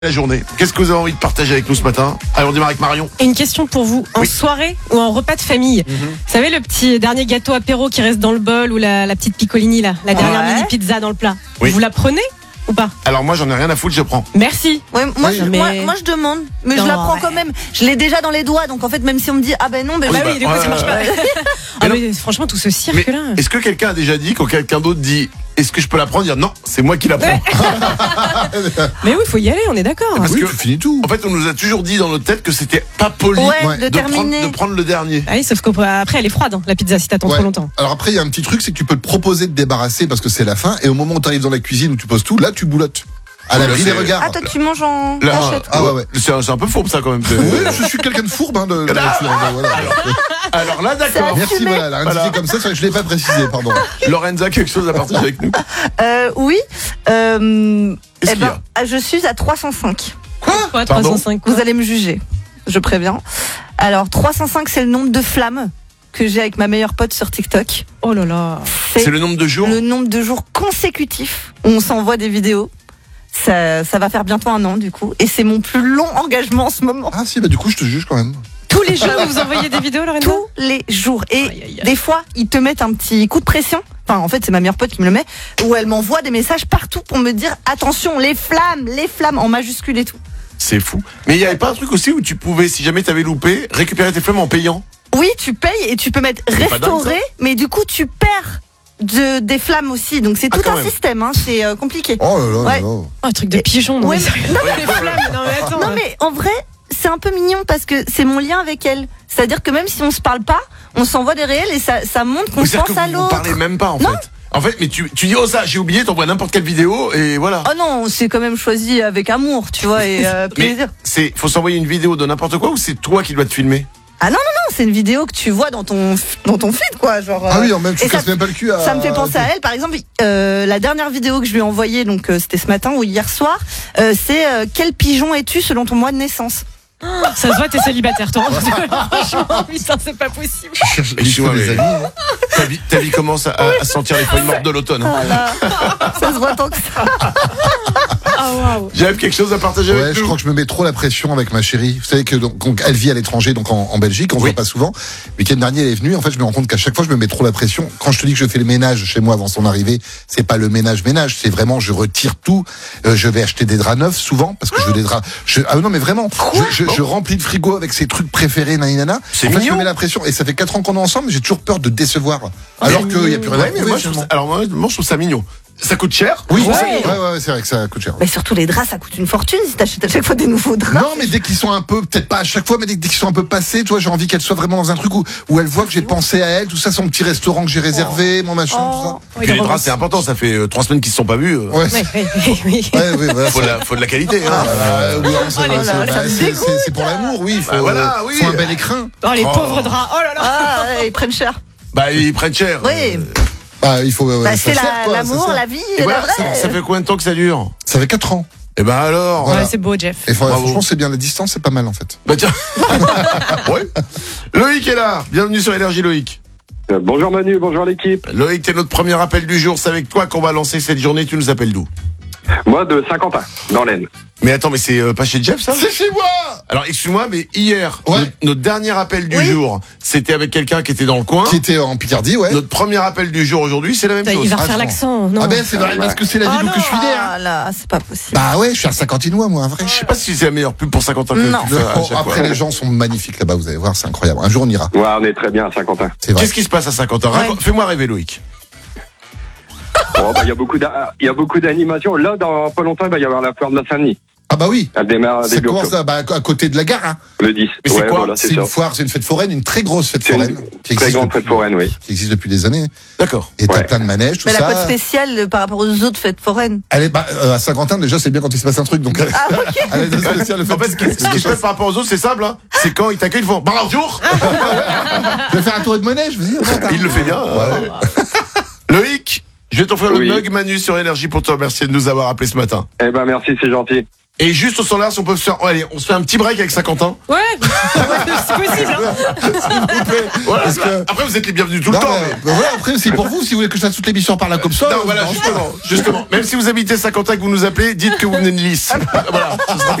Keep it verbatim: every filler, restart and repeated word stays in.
La journée. Qu'est-ce que vous avez envie de partager avec nous ce matin? Allez, on démarre avec Marion. Et une question pour vous. En Oui. soirée ou en repas de famille, Mhm. vous savez le petit dernier gâteau apéro qui reste dans le bol ou la, la petite piccolini là, la dernière Ouais. mini pizza dans le plat. Oui. Vous la prenez ou pas? Alors moi, j'en ai rien à foutre, je prends. Merci. Ouais, moi, Oui, je, mais- moi, moi, je demande, mais Non, je la prends ouais. quand même. Je l'ai déjà dans les doigts, donc en fait, même si on me dit ah ben non, ben Oui, Bah bah, oui, du coup ouais, ça marche pas. ouais, Ah, Mais mais franchement tout ce Mais cirque là. est-ce que quelqu'un a déjà dit quand quelqu'un d'autre dit est-ce que je peux la prendre, dire non, c'est moi qui la prends? Mais oui, faut y aller, on est d'accord. Parce Oui, que tu finis tout. en fait, on nous a toujours dit dans notre tête que c'était pas poli ouais, Ouais. de de, prendre, terminer. de prendre le dernier. Ah oui, sauf qu'après elle est froide hein, la pizza si t'attends Ouais. trop longtemps. Alors après, il y a un petit truc, c'est que tu peux te proposer de débarrasser parce que c'est la fin. Et au moment où tu arrives dans la cuisine où tu poses tout, là, tu boulottes. À Là, l'abri c'est- des regards. Ah, toi, tu manges en Là, cachette. Ah ouais, ouais. C'est un, c'est un peu fourbe ça quand même. Oui, je suis quelqu'un de fourbe hein, de, de nature, hein, voilà. Alors là, d'accord. Merci, assumé. voilà, la Voilà. indiqué comme ça, c'est vrai que je l'ai pas précisé, pardon. Lorenza, quelque chose à partager avec nous? Euh, oui. Euh, Qu'est-ce eh qu'il y ben, a je suis à trois cent cinq. Quoi, Pardon trois cent cinq quoi. Vous allez me juger, je préviens. Alors, trois cent cinq, c'est le nombre de flammes que j'ai avec ma meilleure pote sur TikTok. Oh là là. C'est le nombre de jours. le nombre de jours consécutifs où on s'envoie des vidéos. Ça, ça va faire bientôt un an du coup, et c'est mon plus long engagement en ce moment. Ah si, bah du coup, je te juge quand même. Tous les jours vous envoyez des vidéos Lorenzo? Tous les jours. Et Aïe, aïe, aïe. des fois, ils te mettent un petit coup de pression. Enfin, en fait, c'est ma meilleure pote qui me le met, où elle m'envoie des messages partout pour me dire attention, les flammes, les flammes en majuscule et tout. C'est fou. Mais il y avait pas un truc aussi où tu pouvais, si jamais t'avais loupé, récupérer tes flammes en payant? Oui, tu payes et tu peux mettre C'est pas dingue, restaurer, mais du coup, tu perds de, des flammes aussi. Donc, c'est Ah, tout quand un même. système, hein, c'est euh, compliqué. Oh là là, Ouais. là là. Oh, un truc de pigeon non Ouais, mais sérieux. Les flammes, non mais attends. Non, mais en vrai, c'est un peu mignon parce que c'est mon lien avec elle. C'est-à-dire que même si on se parle pas, on s'envoie des réels et ça, ça montre qu'on Ou c'est-à-dire pense que à vous vous l'autre. parlez même pas en Non. fait. En fait, mais tu, tu dis oh ça, j'ai oublié, t'envoies n'importe quelle vidéo et voilà. Oh non, c'est quand même choisi avec amour, tu vois, et euh, Mais plaisir. c'est, faut s'envoyer une vidéo de n'importe quoi ou c'est toi qui dois te filmer? Ah non, non, non, c'est une vidéo que tu vois dans ton, dans ton feed, quoi. Genre, Ah euh, oui, en même, tu et casses ça- même pas le cul à... Ça me fait penser à elle, par exemple, euh, la dernière vidéo que je lui ai envoyée, donc euh, c'était ce matin ou hier soir, euh, c'est euh, quel pigeon es-tu selon ton mois de naissance? Ça se voit t'es célibataire toi. Franchement putain c'est pas possible. Tu cherches Et tu vois, des mais- amis. hein. Ta vie, ta vie commence à, à sentir les feuilles mortes de l'automne. hein. Voilà. Ça se voit tant que ça. Ah waouh. J'avais quelque chose à partager Ouais, avec je nous. crois que je me mets trop la pression avec ma chérie. Vous savez que donc, donc, elle vit à l'étranger, donc en, en Belgique, on se Oui. voit pas souvent. Le week-end dernier, elle est venue. En fait, je me rends compte qu'à chaque fois, je me mets trop la pression. Quand je te dis que je fais le ménage chez moi avant son arrivée, c'est pas le ménage ménage, c'est vraiment je retire tout. Euh, je vais acheter des draps neufs souvent parce que je veux des draps. Je, ah non, mais vraiment, je, je, je remplis le frigo avec ses trucs préférés, naninana. C'est En fait, je mignon. me mets la pression et ça fait quatre ans qu'on est ensemble. Mais j'ai toujours peur de décevoir. Alors qu'il y a plus rien à Ouais, mais prouver, moi, je trouve finalement. ça, alors moi, moi, je trouve ça mignon. Ça coûte cher. Oui, Je trouve ça ouais, mignon. ouais, ouais, c'est vrai que ça coûte cher. Mais surtout les draps, ça coûte une fortune si t'achètes à chaque fois des nouveaux draps. Non, mais dès qu'ils sont un peu, peut-être pas à chaque fois, mais dès, dès qu'ils sont un peu passés, tu vois, j'ai envie qu'elle soit vraiment dans un truc où, où elle voit que j'ai pensé à elle, tout ça, son petit restaurant que j'ai réservé, mon machin, Oh. Puis les draps, c'est important. Ça fait euh, trois semaines qu'ils se sont pas vus. euh, tout ça. Ouais, Oui, oui, oui, oui. ouais, ouais, voilà. Faut de la, faut de la qualité. Hein. Euh, oui, non, ça Oh, va, les- c'est- oh là, bah, ça me c'est- dégoûte. c'est c'est pour l'amour, oui. Il faut, Bah voilà, euh, oui. faut un bel écrin. Oh les Oh. pauvres draps. Oh là là. Ah, ouais, ils prennent cher. Bah, ils prennent cher. Oui. Euh, Bah, il faut. euh, Bah, ça c'est sert, la- quoi, ça l'amour, sert. la vie, Et la voilà, vraie. ça, ça fait combien de temps que ça dure? Ça fait quatre ans. Eh ben alors. Voilà. Ouais, c'est beau Jeff. Et faut- Bravo. franchement, c'est bien. La distance, c'est pas mal, en fait. Bah tiens. Ouais. Loïc est là. Bienvenue sur Énergie, Loïc. Euh, Bonjour Manu, bonjour l'équipe. Loïc, t'es notre premier appel du jour. C'est avec toi qu'on va lancer cette journée. Tu nous appelles d'où? Moi de Saint-Quentin, dans l'Aisne. Mais attends, mais c'est euh, pas chez Jeff ça? C'est chez moi! Alors excuse-moi, mais hier, Ouais. notre, notre dernier appel du Oui. jour, c'était avec quelqu'un qui était dans le coin. Qui était en Picardie, ouais. Notre premier appel du jour aujourd'hui, c'est la même Putain, chose. il va Ah, refaire je l'accent. Non. Ah ben, c'est vrai, parce que c'est la ville où que je suis né, hein. Ah là, c'est pas possible. Bah ouais, je suis un Saint-Quentinois, moi, un vrai. Je sais pas si c'est la meilleure pub pour Saint-Quentin que Non. tu fais à Oh, chaque après, fois. les gens sont magnifiques là-bas, vous allez voir, c'est incroyable. Un jour, on ira. Ouais, on est très bien à Saint-Quentin. C'est vrai. Qu'est-ce qui se passe à Saint-Quentin? Raconte- Fais-moi rêver, Loïc. Bon, bah, il y a beaucoup d'a- il y a beaucoup d'animations. Là, dans pas longtemps, il va y avoir la foire de la Saint-Denis. Ah bah oui. Elle démarre Ça début commence octobre, à, bah, à côté de la gare, hein. le dix. Mais c'est ouais, quoi voilà, C'est c'est une ça. foire, c'est une fête foraine, une très grosse fête C'est foraine. une qui très existe grande depuis- fête foraine, oui. Qui existe depuis des années. D'accord. Et t'as Ouais. plein de manèges, tout Mais la ça. cote spéciale euh, par rapport aux autres fêtes foraines. Elle est, bah, euh, à Saint-Quentin, déjà, c'est bien quand il se passe un truc, donc. Ah, ok. Elle est de spécial, le fait En fait, ce qui ce qui se passe par rapport aux autres, c'est simple. Hein. C'est quand ils t'accueillent, ils font bonjour. Je vais faire un tour de monnaie, je veux dire. Il le fait bien. Ouais. Loïc, je vais t'offrir Oui. le mug Manu sur Énergie pour te remercier de nous avoir appelé ce matin. Eh ben, merci, c'est gentil. Et juste au standard, si on peut se faire, oh, allez, on se fait un petit break avec Saint-Quentin. Ouais, c'est possible. Hein. Voilà, Parce que- Après, vous êtes les bienvenus tout Non, le temps. mais, mais- bah, voilà, après, c'est pour vous, si vous voulez que je fasse toute l'émission par là comme ça. Non, euh, voilà, non, justement, justement. Même si vous habitez Saint-Quentin que vous nous appelez, dites que vous venez de Nice. Voilà, ce sera